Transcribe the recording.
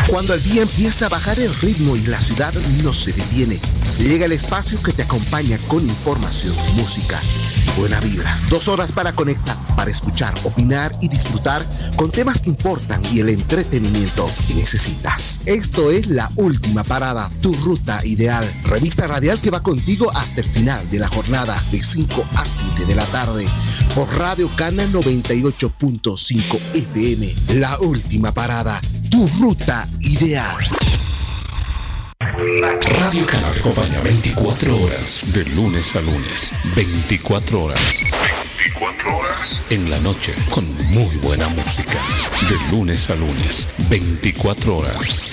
Cuando el día empieza a bajar el ritmo y la ciudad no se detiene, llega el espacio que te acompaña con información, música, buena vibra. 2 horas para conectar, para escuchar, opinar y disfrutar con temas que importan y el entretenimiento que necesitas. Esto es La Última Parada, tu ruta ideal. Revista radial que va contigo hasta el final de la jornada, de 5 a 7 de la tarde. Por Radio Cana 98.5 FM. La Última Parada, tu ruta ideal. Radio Cana te acompaña 24 horas, de lunes a lunes. 24 horas. 24 horas. En la noche, con muy buena música. De lunes a lunes. 24 horas.